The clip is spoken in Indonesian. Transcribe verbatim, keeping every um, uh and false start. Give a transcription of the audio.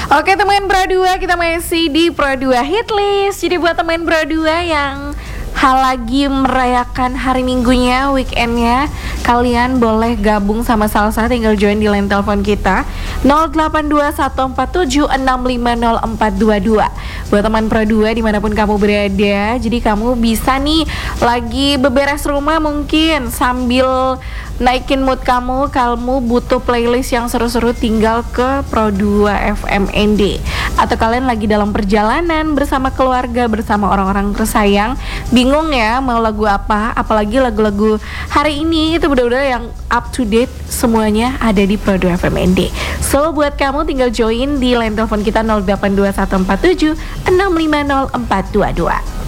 Oke teman Pro dua, kita masih di Pro dua Hitlist. Jadi buat teman Pro dua yang hal lagi merayakan hari minggunya, weekendnya, kalian boleh gabung sama Salsa, tinggal join di line telepon kita nol delapan dua satu empat tujuh enam lima nol empat dua dua. Buat teman Pro dua dimanapun kamu berada, jadi kamu bisa nih lagi beberes rumah mungkin sambil naikin mood kamu, kamu butuh playlist yang seru-seru, tinggal ke Pro dua F M N D. Atau kalian lagi dalam perjalanan bersama keluarga, bersama orang-orang tersayang, bingung ya mau lagu apa, apalagi lagu-lagu hari ini itu benar-benar yang up to date, semuanya ada di Pro dua F M N D. So buat kamu tinggal join di line telepon kita nol delapan dua satu empat tujuh enam lima nol empat dua dua.